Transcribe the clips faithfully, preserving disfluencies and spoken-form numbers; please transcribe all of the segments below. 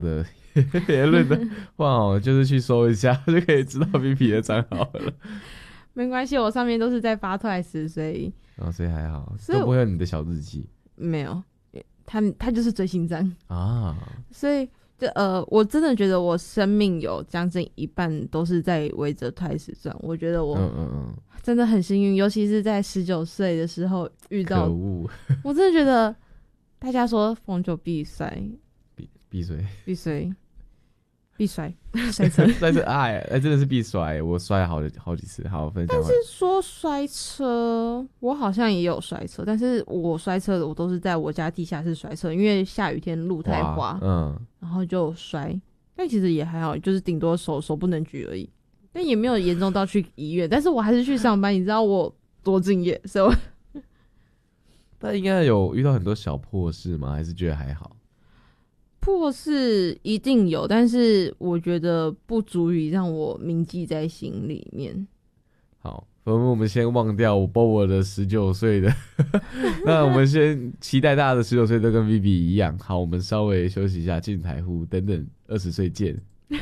的言论的话哦，就是去搜一下就可以知道 Vivi 的账号了。 没关系，我上面都是在发 Twice， 所以哦，所以还好， 所以都不会有你的小日记。 没有，他他就是追星站啊， 所以就呃，我真的觉得我生命有将近一半都是在围着 Twice 转。我觉得我嗯嗯嗯， 真的很幸运，尤其是在十九岁的时候遇到， 可恶， 我真的觉得大家说逢九必衰， 闭闭嘴， 必衰。必摔摔车， 摔车哎哎，真的是必摔，我摔好好几次。好，分享完。 但是说摔车，我好像也有摔车，但是我摔车的我都是在我家地下室摔车，因为下雨天路太滑， 嗯， 然后就摔。但其实也还好，就是顶多手手不能举而已，但也没有严重到去医院。但是我还是去上班，你知道我多敬业，所以我但应该有遇到很多小破事吗？还是觉得还好？ 破事一定有，但是我觉得不足以让我铭记在心里面。 好，我们先忘掉我 Bobo 的十九岁的，那我们先期待大家的十九岁都跟 Vivi 一样。好，我们稍微休息一下，进台呼，等等二十岁见。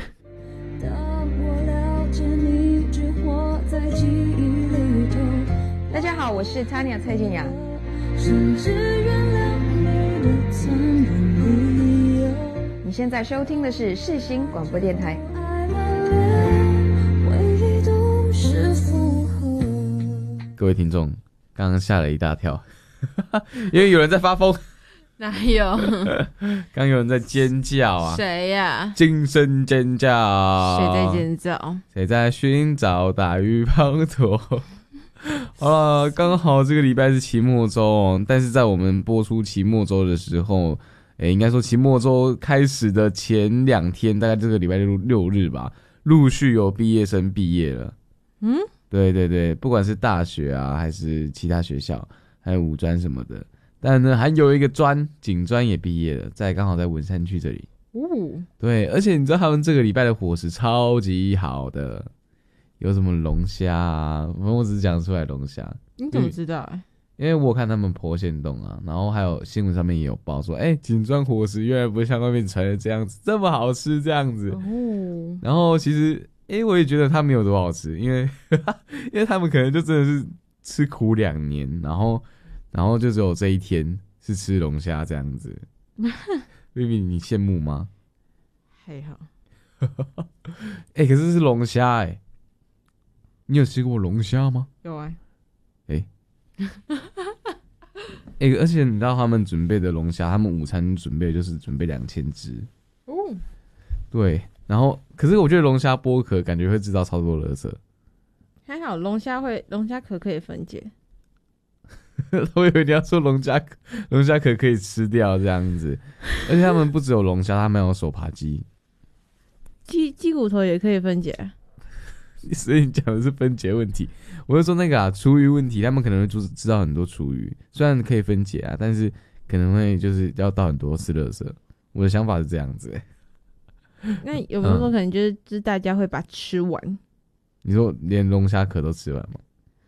大家好，我是 Tanya 蔡健雅。你现在收听的是世新广播电台。 各位听众，刚刚吓了一大跳，因为有人在发疯。 哪有？ 刚有人在尖叫啊！ 谁呀、啊？ 惊声尖叫！ 谁在尖叫？ 谁在寻找大鱼滂沱？好了，刚好这个礼拜是期末周哦，但是在我们播出期末周的时候，诶，应该说期末周开始的前两天，大概这个礼拜六六日吧，陆续有毕业生毕业了。嗯，对对对，不管是大学啊，还是其他学校，还有五专什么的，但呢，还有一个专警专也毕业了，在刚好在文山区这里。哦，对，而且你知道他们这个礼拜的伙食超级好的。有什么龙虾啊？反正我只是讲出来龙虾。 你怎么知道、欸？ 因为我看他们婆线洞啊，然后还有新闻上面也有报说，哎、欸，锦庄伙食原来不像外面传的这样子，这么好吃这样子。哦。然后其实，哎、欸，我也觉得它没有多好吃，因为因为他们可能就真的是吃苦两年，然后然后就只有这一天是吃龙虾这样子。Vivi 你羡慕吗？ 还好。 哎、欸，可是是龙虾哎。你有吃过龙虾吗？ 有啊。 哎、欸，哎、欸，而且你知道他们准备的龙虾，他们午餐准备就是准备两千只。哦。对，然后可是我觉得龙虾剥壳感觉会制造超多垃圾。 还好龙虾会龙虾壳可以分解。 我以为你要说龙虾龙虾壳可以吃掉这样子，而且他们不只有龙虾，他们还有手扒鸡。 鸡鸡骨头也可以分解。 所以你讲的是分解问题，我就说那个啊，厨余问题，他们可能会知道很多厨余，虽然可以分解啊，但是可能会就是要倒很多次垃圾。我的想法是这样子、欸。 那有没有说可能就是、嗯、就是大家会把它吃完？ 你说连龙虾壳都吃完吗？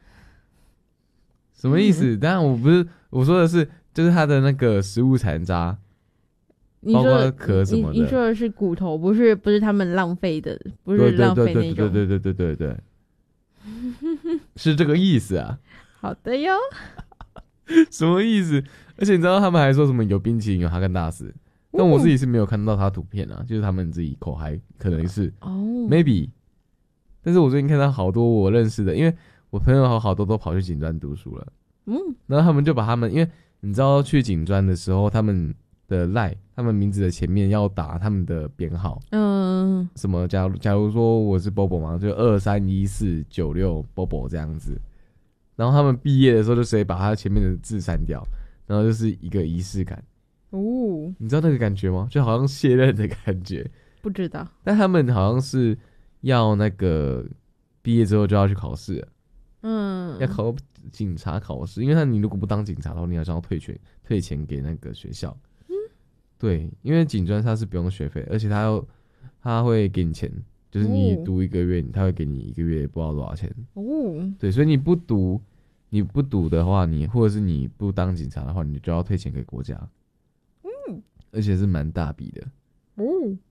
什么意思？当然、嗯、我不是我说的是，就是它的那个食物残渣。 你说包括壳什么的， 你, 你说的是骨头，不是不是他们浪费的，不是浪费那种。 对对对对对对对对，是这个意思啊。 好的哟。 什么意思？而且你知道他们还说什么有冰淇淋有哈根达斯，但我自己是没有看到他图片啊，就是他们自己口嗨，可能是哦、oh. ，maybe。但是我最近看到好多我认识的，因为我朋友好多都跑去警专读书了，嗯，然后他们就把他们，因为你知道去警专的时候，他们的赖，他们名字的前面要打他们的编号，嗯，什么假如假如说我是 Bobo 嘛，就二三一四九六 Bobo 这样子，然后他们毕业的时候就直接把他前面的字删掉，然后就是一个仪式感。哦，你知道那个感觉吗？就好像卸任的感觉。 不知道， 但他们好像是要那个毕业之后就要去考试了，嗯，要考警察考试，因为他你如果不当警察的话，你好像要退钱退钱给那个学校。对，因为警专它是不用学费，而且他要他会给你钱，就是你读一个月，他会给你一个月不知道多少钱。哦，对，所以你不读，你不读的话，你或者是你不当警察的话，你就要退钱给国家。嗯，而且是蛮大笔的。 哦。